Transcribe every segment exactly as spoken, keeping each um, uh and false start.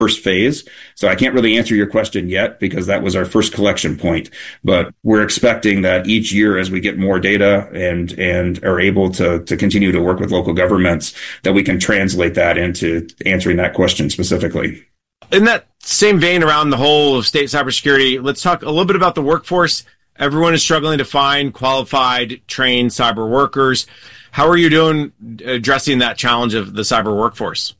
first phase. So I can't really answer your question yet because that was our first collection point. But we're expecting that each year as we get more data and and are able to to continue to work with local governments, that we can translate that into answering that question specifically. In that same vein around the whole of state cybersecurity, let's talk a little bit about the workforce. Everyone is struggling to find qualified, trained cyber workers. How are you doing addressing that challenge of the cyber workforce?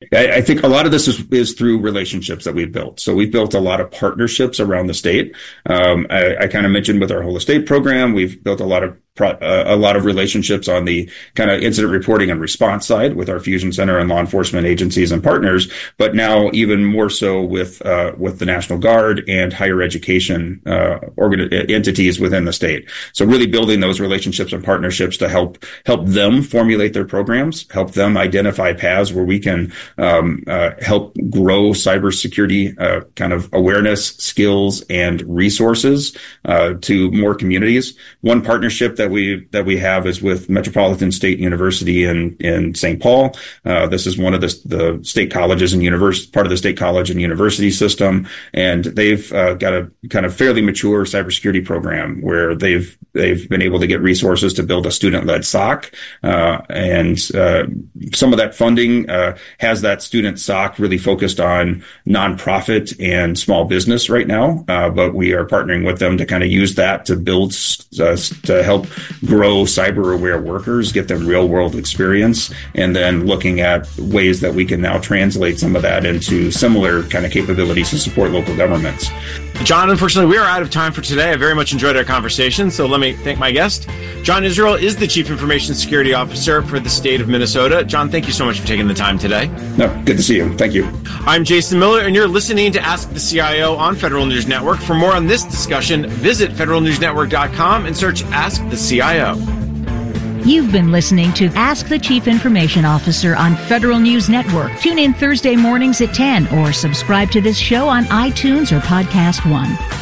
I think a lot of this is, is through relationships that we've built. So we've built a lot of partnerships around the state. Um, I, I kind of mentioned with our Whole Estate program, we've built a lot of pro, uh, a lot of relationships on the kind of incident reporting and response side with our Fusion Center and law enforcement agencies and partners. But now even more so with uh, with the National Guard and higher education uh, organ- entities within the state. So really building those relationships and partnerships to help help them formulate their programs, help them identify paths where we can Um, uh, help grow cybersecurity uh, kind of awareness, skills, and resources uh, to more communities. One partnership that we that we have is with Metropolitan State University in in Saint Paul. Uh, this is one of the the state colleges and university part of the state college and university system, and they've uh, got a kind of fairly mature cybersecurity program where they've they've been able to get resources to build a student-led S O C, uh, and uh, some of that funding uh, has that student S O C really focused on nonprofit and small business right now, uh, but we are partnering with them to kind of use that to build, uh, to help grow cyber-aware workers, get them real-world experience, and then looking at ways that we can now translate some of that into similar kind of capabilities to support local governments. John, unfortunately, we are out of time for today. I very much enjoyed our conversation, so let me thank my guest. John Israel is the Chief Information Security Officer for the state of Minnesota. John, thank you so much for taking the time today. No, good to see you. Thank you. I'm Jason Miller, and you're listening to Ask the C I O on Federal News Network. For more on this discussion, visit federal news network dot com and search Ask the C I O. You've been listening to Ask the Chief Information Officer on Federal News Network. Tune in Thursday mornings at ten or subscribe to this show on iTunes or Podcast One.